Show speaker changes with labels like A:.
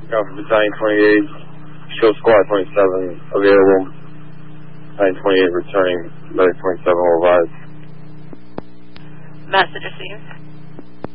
A: Battalion 28, show squad 27 available. Battalion 28 returning, Medic 27 will advise.
B: Message received.